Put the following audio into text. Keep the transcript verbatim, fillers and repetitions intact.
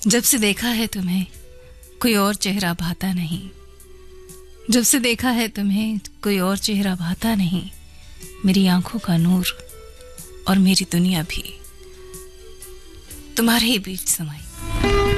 जब से देखा है तुम्हें कोई और चेहरा भाता नहीं, जब से देखा है तुम्हें कोई और चेहरा भाता नहीं। मेरी आंखों का नूर और मेरी दुनिया भी तुम्हारे ही बीच समाई।